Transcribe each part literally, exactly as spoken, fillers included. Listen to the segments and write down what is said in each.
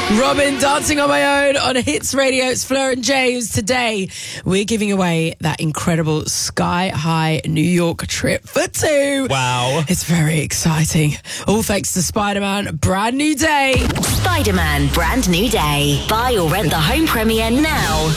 Robin, Dancing on My Own on Hits Radio. It's Fleur and James. Today, we're giving away that incredible Sky High New York trip for two. Wow. It's very exciting. All thanks to Spider-Man Brand New Day. Spider-Man Brand New Day. Buy or rent the home premiere now.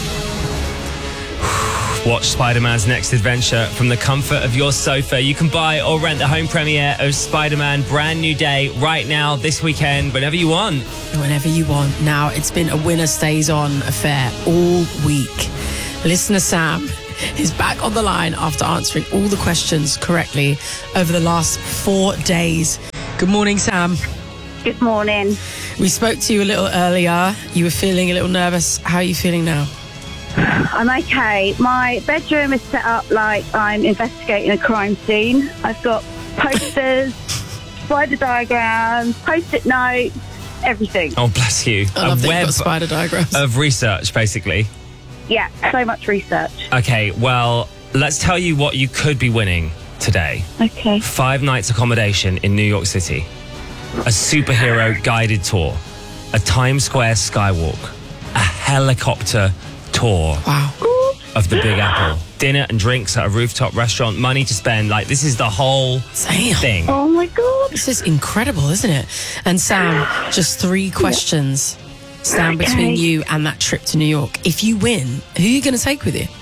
Watch Spider-Man's next adventure from the comfort of your sofa. You can buy or rent the home premiere of Spider-Man Brand New Day right now, this weekend, whenever you want. Whenever you want. Now, it's been a winner stays on affair all week. Listener Sam is back on the line after answering all the questions correctly over the last four days. Good morning, Sam. Good morning. We spoke to you a little earlier. You were feeling a little nervous. How are you feeling now? I'm okay. My bedroom is set up like I'm investigating a crime scene. I've got posters, spider diagrams, post-it notes, everything. Oh, bless you. I love a that you've web got spider diagrams. of research, basically. Yeah, so much research. Okay, well, let's tell you what you could be winning today. Okay. Five nights accommodation in New York City, a superhero guided tour, a Times Square skywalk, a helicopter tour Wow. of the Big Apple, dinner and drinks at a rooftop restaurant, money to spend. Like, this is the whole Damn. thing. Oh my God. This is incredible, isn't it? And Sam, just three questions stand Okay. between you and that trip to New York. If you win, who are you going to take with you?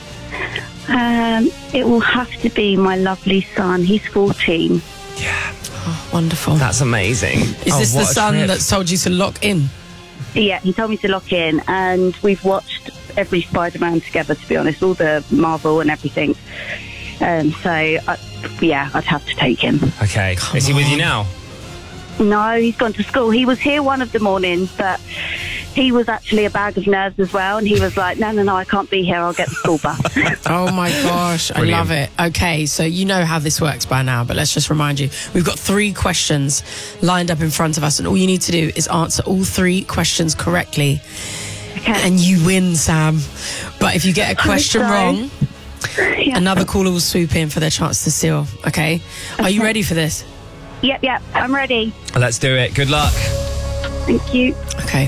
Um, it will have to be my lovely son. He's fourteen. Yeah, Oh, wonderful. that's amazing. Is Oh, this the what a son trip. that's told you to lock in? Yeah, he told me to lock in, and we've watched every Spider-Man together, to be honest, all the Marvel and everything. Um, so, I, yeah, I'd have to take him. Okay, Come is he with you on. now? No, he's gone to school. He was here one of the mornings, but he was actually a bag of nerves as well, and he was like, no, no, no, I can't be here. I'll get the school bus. Oh my gosh, I Brilliant. love it. Okay, so you know how this works by now, but let's just remind you. We've got three questions lined up in front of us, and all you need to do is answer all three questions correctly, Okay. and you win, Sam. But if you get a question so. wrong, Yeah. another caller will swoop in for their chance to steal, okay? Are you Okay. ready for this? Yep, yep, I'm ready. Let's do it. Good luck. Thank you. Okay.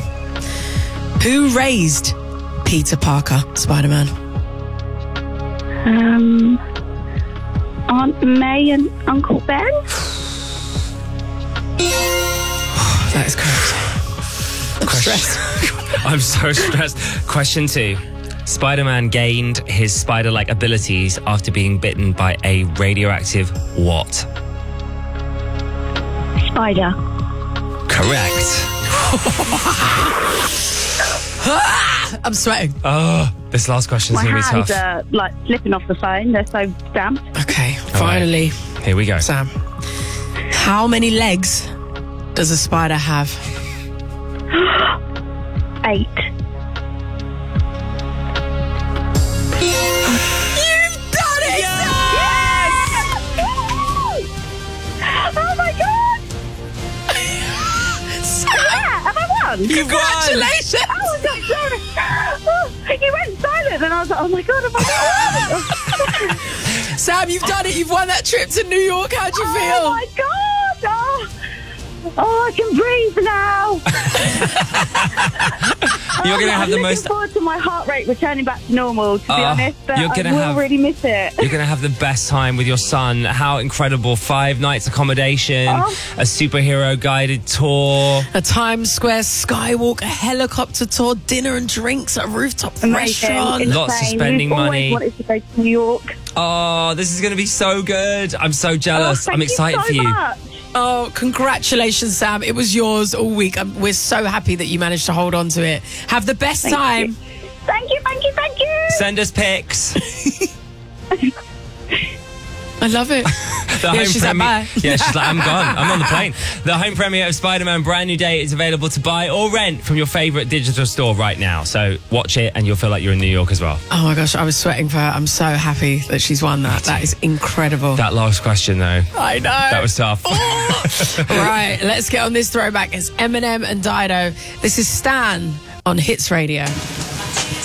Who raised Peter Parker, Spider-Man? Um, Aunt May and Uncle Ben? That is correct. I'm stressed. I'm so stressed. Question two. Spider-Man gained his spider-like abilities after being bitten by a radioactive what? Spider. Correct. I'm sweating. Oh, this last question's My going to be hands tough. are like slipping off the phone. They're so damp. Okay, finally. Here we go. Sam, how many legs does a spider have? Eight. You've done it! Oh my God! Sam, Yeah, have I won? You've won! congratulations! Oh, God, sorry. Oh, you went silent, and I was like, oh my God, have I won? Sam, you've done it. You've won that trip to New York. How'd you Oh feel? my God! Oh, oh I can breathe now. You're going to I'm have the looking most... forward to my heart rate returning back to normal, to be Oh, honest. But you're I gonna will have- really miss it. You're going to have the best time with your son. How incredible. Five nights accommodation, Oh. a superhero guided tour. A Times Square skywalk, a helicopter tour, dinner and drinks at a rooftop Amazing. restaurant. Lots of Insane. spending We've money. always wanted to go to New York. Oh, this is going to be so good. I'm so jealous. Oh, I'm thank excited you so for you. Much. Oh, congratulations, Sam. It was yours all week. Um, we're so happy that you managed to hold on to it. Have the best Thank time. you. Thank you, thank you, thank you. Send us pics. I love it. The Yeah, she's like, bye. Yeah, she's like, I'm gone. I'm on the plane. The home premiere of Spider-Man Brand New Day is available to buy or rent from your favourite digital store right now. So watch it and you'll feel like you're in New York as well. Oh my gosh, I was sweating for her. I'm so happy that she's won that. That is incredible. That last question, though, I know. that was tough. Right, let's get on this throwback. It's Eminem and Dido. This is Stan on Hits Radio.